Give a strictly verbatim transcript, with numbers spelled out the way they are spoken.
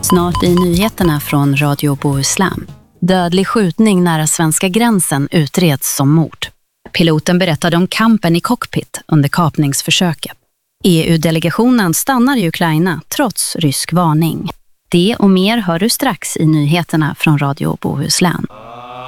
Snart i nyheterna från Radio Bohuslän. Dödlig skjutning nära svenska gränsen utreds som mord. Piloten berättade om kampen i cockpit under kapningsförsöket. E U-delegationen stannar i Ukraina trots rysk varning. Det och mer hör du strax i nyheterna från Radio Bohuslän.